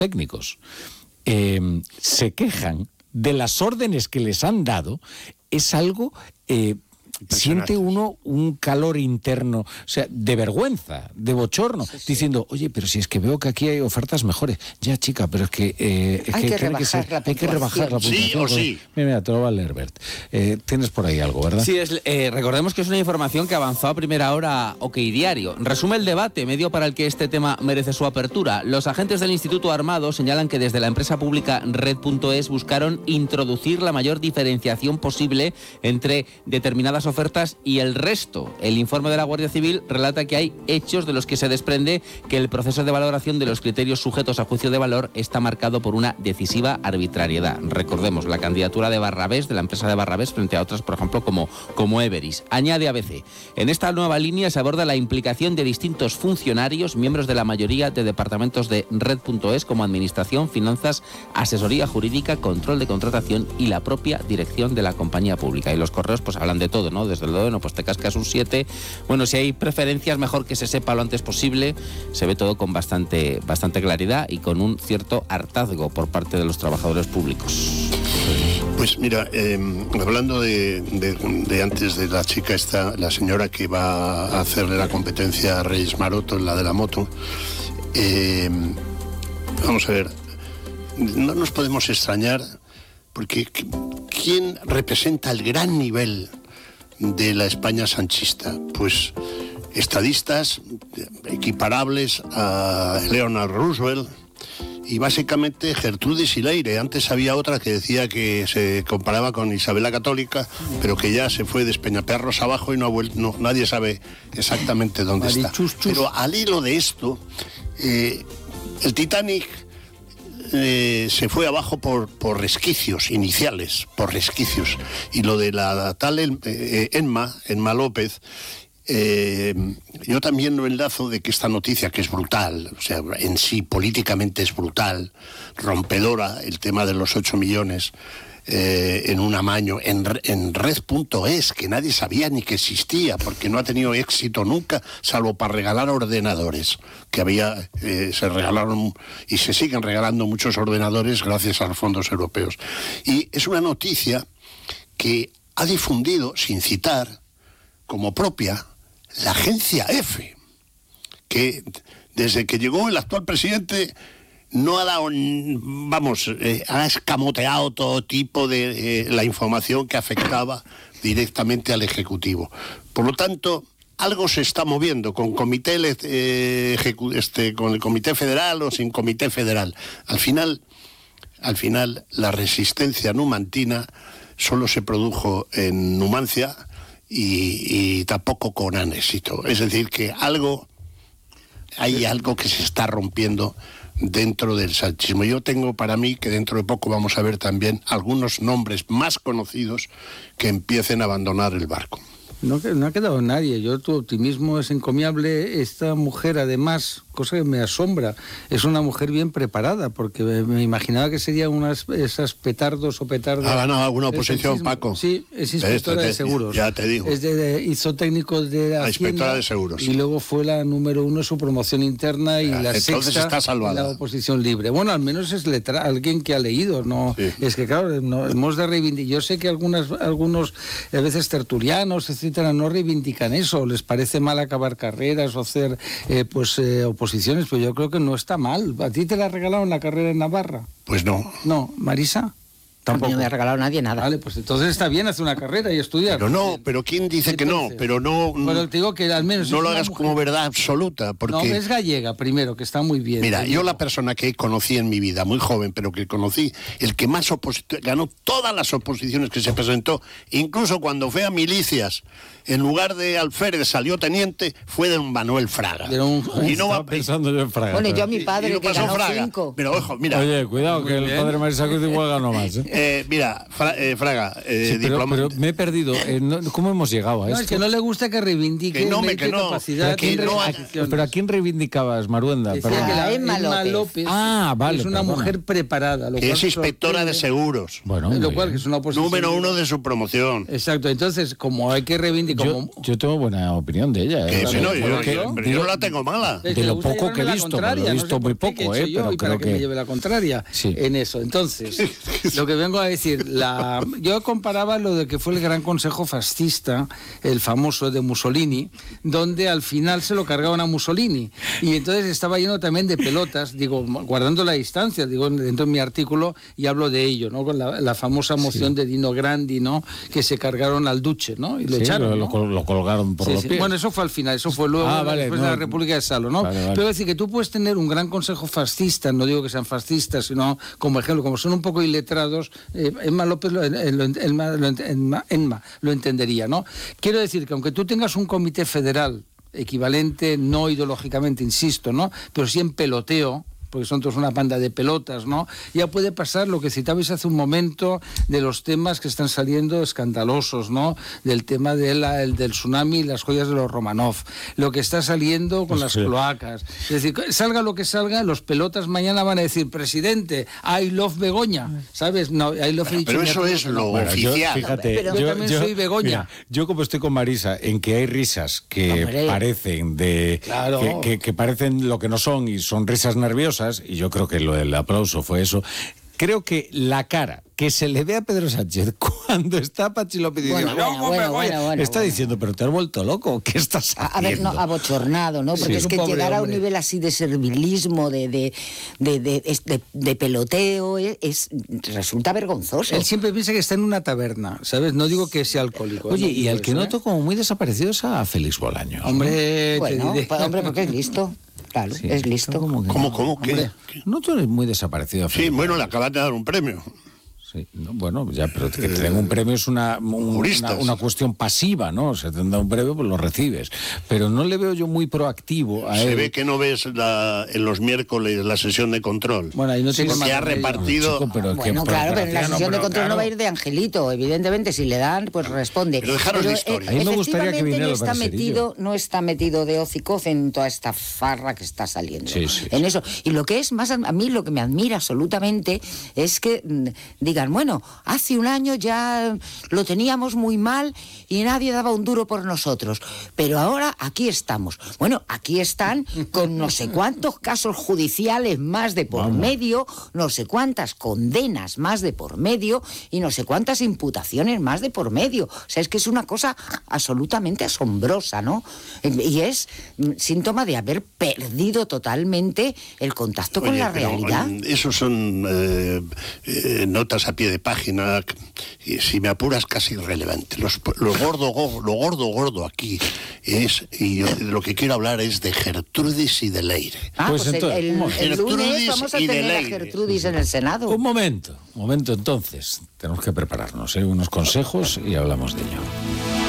técnicos se quejan de las órdenes que les han dado, es algo... siente uno un calor interno, o sea, de vergüenza, de bochorno, diciendo, oye, pero si es que veo que aquí hay ofertas mejores. Ya, chica, pero es que... hay que rebajar la puntuación. Sí o sí. Mira, te lo va a leer, Bert. Tienes por ahí algo, ¿verdad? Sí, recordemos que es una información que avanzó a primera hora OK Diario. Resume el debate, medio para el que este tema merece su apertura. Los agentes del Instituto Armado señalan que desde la empresa pública Red.es buscaron introducir la mayor diferenciación posible entre determinadas ofertas y el resto. El informe de la Guardia Civil relata que hay hechos de los que se desprende que el proceso de valoración de los criterios sujetos a juicio de valor está marcado por una decisiva arbitrariedad. Recordemos la candidatura de Barrabés, de la empresa de Barrabés, frente a otras, por ejemplo, como Everis. Añade ABC. En esta nueva línea se aborda la implicación de distintos funcionarios, miembros de la mayoría de departamentos de Red.es, como administración, finanzas, asesoría jurídica, control de contratación y la propia dirección de la compañía pública. Y los correos pues hablan de todo, ¿no? Desde el bueno, pues te cascas un 7. Bueno, si hay preferencias, mejor que se sepa lo antes posible. Se ve todo con bastante claridad y con un cierto hartazgo por parte de los trabajadores públicos. Pues mira, hablando de antes de la chica esta, la señora que va a hacerle la competencia a Reyes Maroto, la de la moto, vamos a ver, no nos podemos extrañar porque ¿quién representa el gran nivel de la España sanchista? Pues estadistas equiparables a Eleanor Roosevelt y básicamente Gertrudis Leire. Antes había otra que decía que se comparaba con Isabel la Católica, pero que ya se fue de Espeñaperros abajo y no ha vuelto, nadie sabe exactamente dónde está. Pero al hilo de esto, el Titanic se fue abajo por resquicios iniciales, por resquicios. Y lo de la tal Emma López, yo también lo enlazo de que esta noticia, que es brutal, o sea, en sí políticamente es brutal, rompedora, el tema de los 8 millones en un amaño, en Red.es, que nadie sabía ni que existía, porque no ha tenido éxito nunca, salvo para regalar ordenadores, que se regalaron y se siguen regalando muchos ordenadores gracias a los fondos europeos. Y es una noticia que ha difundido, sin citar, como propia, la agencia EFE, que desde que llegó el actual presidente no ha dado, ha escamoteado todo tipo de la información que afectaba directamente al Ejecutivo. Por lo tanto, algo se está moviendo con con el Comité Federal o sin Comité Federal. Al final, la resistencia numantina solo se produjo en Numancia y tampoco con gran éxito. Es decir, que hay algo que se está rompiendo dentro del sanchismo. Yo tengo para mí que dentro de poco vamos a ver también algunos nombres más conocidos que empiecen a abandonar el barco. No ha quedado nadie. Tu optimismo es encomiable. Esta mujer, además, cosa que me asombra, es una mujer bien preparada, porque me imaginaba que serían esas petardos o petardas. Ha ganado alguna oposición, Paco. Sí, es inspectora de seguros. Ya te digo. Hizo técnico de Hacienda. Inspectora de seguros. Y luego fue la número 1 en su promoción interna y la sexta está salvada. En la oposición libre. Bueno, al menos es alguien que ha leído, ¿no? Sí. Es que, claro, no, hemos de reivindicar. Yo sé que algunos, a veces tertulianos, etcétera, no reivindican eso, les parece mal acabar carreras o hacer oposiciones, pero yo creo que no está mal. ¿A ti te la regalaron la carrera en Navarra? Pues no. No, ¿Marisa? Tampoco. No me ha regalado nadie nada. Vale, pues entonces está bien hacer una carrera y estudiar. Pero ¿quién dice que no? Pero no. Bueno, te digo que al menos no lo hagas como verdad absoluta, porque. No, es gallega primero, que está muy bien. Mira, yo la persona que conocí en mi vida, muy joven, pero que conocí, el que más ganó todas las oposiciones que se presentó, incluso cuando fue a milicias, en lugar de alférez salió teniente, fue don Manuel Fraga. Y no va pensando yo en Fraga. Bueno, yo a mi padre que ganó Fraga. 5. Pero ojo, mira. Oye, cuidado, que el padre Marisa Cruz igual ganó más, ¿eh? Mira, Fraga, pero me he perdido. ¿Cómo hemos llegado a esto? No, es que no le gusta que reivindique capacidad. ¿Pero a quién reivindicabas, Maruenda? Decía que la Emma López es una mujer preparada. Que es inspectora de seguros. Bueno, lo cual que es una oposición número 1 de su promoción. Exacto, entonces, como hay que reivindicar... Yo tengo buena opinión de ella. Yo no la tengo mala. De lo poco que he visto, pero he visto muy poco, pero creo que me lleve la contraria en eso. Entonces, lo que vengo a decir, yo comparaba lo de que fue el gran consejo fascista, el famoso de Mussolini, donde al final se lo cargaban a Mussolini. Y entonces estaba lleno también de pelotas, digo, guardando la distancia, digo, dentro de mi artículo, y hablo de ello, ¿no? Con la famosa moción de Dino Grandi, ¿no? Que se cargaron al duce, ¿no? Y lo echaron, ¿no? Lo colgaron por los pies. Bueno, eso fue al final, eso fue luego, después de la República de Salo, ¿no? Vale. Pero es decir, que tú puedes tener un gran consejo fascista, no digo que sean fascistas, sino como ejemplo, como son un poco iletrados, Emma López lo entendería, ¿no? Quiero decir que aunque tú tengas un comité federal equivalente, no ideológicamente, insisto, ¿no? Pero sí en peloteo, porque son todos una banda de pelotas, ¿no? Ya puede pasar lo que citabais hace un momento de los temas que están saliendo escandalosos, ¿no? Del tema del tsunami y las joyas de los Romanov, lo que está saliendo con las cloacas. Es decir, salga lo que salga, los pelotas mañana van a decir, presidente, I love Begoña, ¿sabes? No, I love pero eso es lo oficial. Yo también soy Begoña. Mira, yo como estoy con Marisa, en que hay risas que parecen que parecen lo que no son y son risas nerviosas, y yo creo que el aplauso fue eso. Creo que la cara que se le ve a Pedro Sánchez cuando está Pachi López diciendo, está diciendo, pero te has vuelto loco, ¿qué estás haciendo? A ver, no, abochornado, ¿no? Porque es que llegar a un nivel así de servilismo, de peloteo, resulta vergonzoso. Él siempre piensa que está en una taberna, ¿sabes? No digo que sea alcohólico. Oye, y al que noto como muy desaparecido es a Félix Bolaños. Hombre, hombre, porque es listo. Claro, es listo. ¿Cómo? ¿Qué? No, tú eres muy desaparecido. Sí, bueno, le acaban de dar un premio. Sí, no, bueno, ya, pero que te den un premio es una cuestión pasiva, ¿no? O sea, te dan un premio, pues lo recibes. Pero no le veo yo muy proactivo a él. Se ve que no ves en los miércoles la sesión de control. Bueno, ahí no tiene porque ha repartido... Claro, pero en la sesión de control no va a ir de Angelito, evidentemente. Si le dan, pues responde. Pero dejaros de historia. A mí me gustaría que viniera no está metido de hocicoz en toda esta farra que está saliendo. Sí. En eso. Y lo que es más, a mí lo que me admira absolutamente es que digan, bueno, hace un año ya lo teníamos muy mal y nadie daba un duro por nosotros, pero ahora aquí estamos. Bueno, aquí están con no sé cuántos casos judiciales más de por medio, no sé cuántas condenas más de por medio y no sé cuántas imputaciones más de por medio. O sea, es que es una cosa absolutamente asombrosa, ¿no? Y es síntoma de haber perdido totalmente el contacto con la realidad. Esos son notas a pie de página, y si me apuras, casi irrelevante. Lo gordo aquí es, y yo lo que quiero hablar es de Gertrudis y de Leire. Pues entonces, el lunes vamos a tener a Gertrudis en el Senado. Un momento entonces. Tenemos que prepararnos, unos consejos y hablamos de ello.